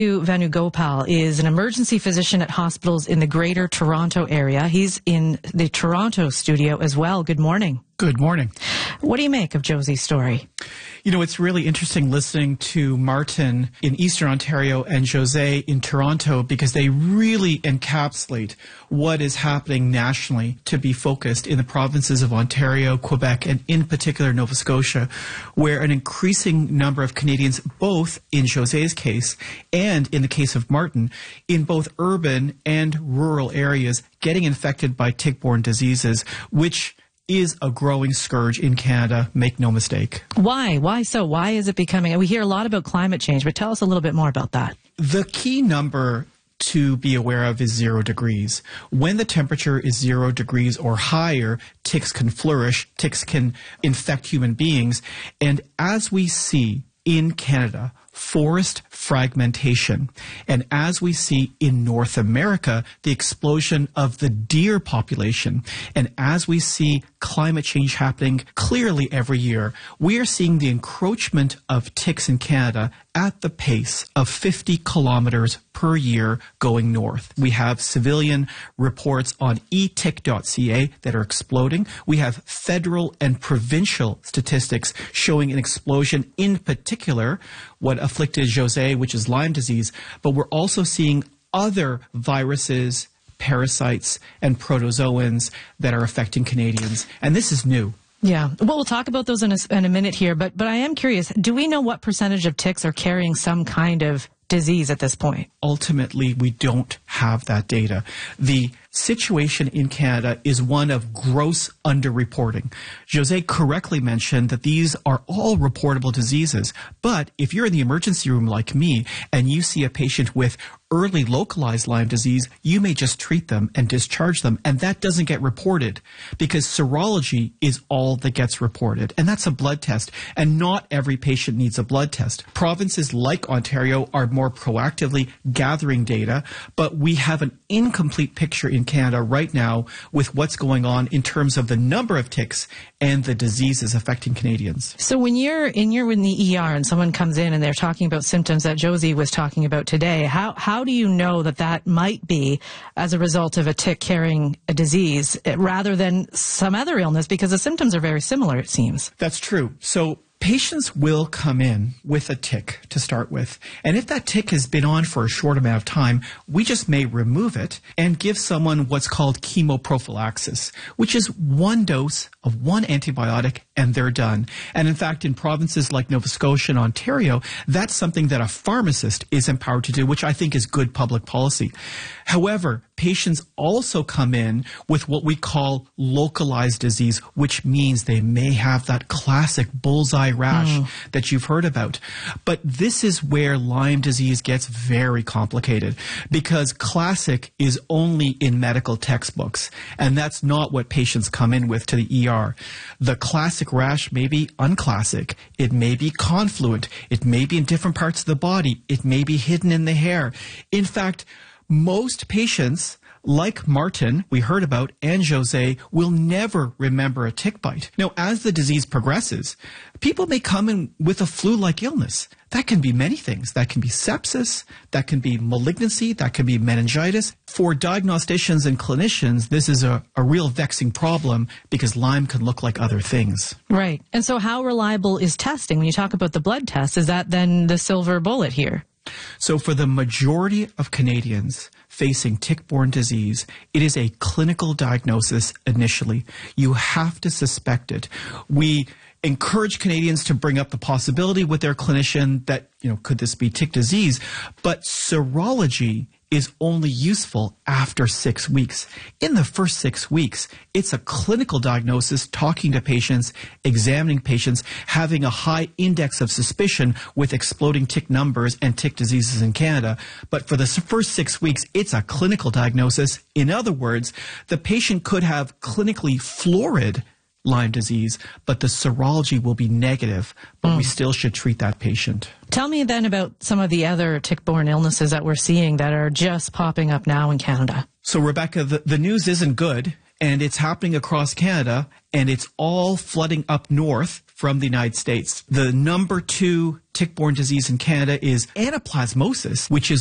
Venugopal is an emergency physician at hospitals in the Greater Toronto area. He's in the Toronto studio as well. Good morning. Good morning. What do you make of Josie's story? You know, it's really interesting listening to Martin in Eastern Ontario and Jose in Toronto because they really encapsulate what is happening nationally to be focused in the provinces of Ontario, Quebec, and in particular Nova Scotia, where an increasing number of Canadians, both in Jose's case and in the case of Martin, in both urban and rural areas, getting infected by tick-borne diseases, which is a growing scourge in Canada, make no mistake. Why? Why so? Why is it becoming? We hear a lot about climate change, but tell us a little bit more about that. The key number to be aware of is 0 degrees. When the temperature is 0 degrees or higher, ticks can flourish, ticks can infect human beings. And as we see in Canada, forest fragmentation, and as we see in North America, the explosion of the deer population, and as we see climate change happening clearly every year, we are seeing the encroachment of ticks in Canada at the pace of 50 kilometers per year going north. We have civilian reports on etick.ca that are exploding. We have federal and provincial statistics showing an explosion, in particular what afflicted Jose, which is Lyme disease, but we're also seeing other viruses, parasites, and protozoans that are affecting Canadians. And this is new. Yeah. Well, we'll talk about those in a minute here, but I am curious, do we know what percentage of ticks are carrying some kind of disease at this point? Ultimately, we don't have that data. The situation in Canada is one of gross underreporting. Jose correctly mentioned that these are all reportable diseases, but if you're in the emergency room like me and you see a patient with early localized Lyme disease, you may just treat them and discharge them, and that doesn't get reported because serology is all that gets reported, and that's a blood test, and not every patient needs a blood test. Provinces like Ontario are more proactively gathering data, but we have an incomplete picture in Canada right now with what's going on in terms of the number of ticks and the diseases affecting Canadians. So when you're in the ER and someone comes in and they're talking about symptoms that Josie was talking about today, how do you know that might be as a result of a tick carrying a disease rather than some other illness? Because the symptoms are very similar, it seems. That's true. So patients will come in with a tick to start with. And if that tick has been on for a short amount of time, we just may remove it and give someone what's called chemoprophylaxis, which is one dose of one antibiotic and they're done. And in fact, in provinces like Nova Scotia and Ontario, that's something that a pharmacist is empowered to do, which I think is good public policy. However, patients also come in with what we call localized disease, which means they may have that classic bullseye rash that you've heard about. But this is where Lyme disease gets very complicated because classic is only in medical textbooks, and that's not what patients come in with to the ER. The classic rash may be unclassic. It may be confluent. It may be in different parts of the body. It may be hidden in the hair. In fact, most patients, like Martin, we heard about, and Jose, will never remember a tick bite. Now, as the disease progresses, people may come in with a flu-like illness. That can be many things. That can be sepsis, that can be malignancy, that can be meningitis. For diagnosticians and clinicians, this is a real vexing problem because Lyme can look like other things. Right. And so how reliable is testing? When you talk about the blood test, is that then the silver bullet here? So for the majority of Canadians facing tick-borne disease, it is a clinical diagnosis initially. You have to suspect it. We encourage Canadians to bring up the possibility with their clinician that, could this be tick disease? But serology is only useful after 6 weeks. In the first 6 weeks, it's a clinical diagnosis, talking to patients, examining patients, having a high index of suspicion with exploding tick numbers and tick diseases in Canada. But for the first 6 weeks, it's a clinical diagnosis. In other words, the patient could have clinically florid Lyme disease, but the serology will be negative, but we still should treat that patient. Tell me then about some of the other tick-borne illnesses that we're seeing that are just popping up now in Canada. So, Rebecca, the news isn't good, and it's happening across Canada, and it's all flooding up north from the United States. The number 2 tick-borne disease in Canada is anaplasmosis, which is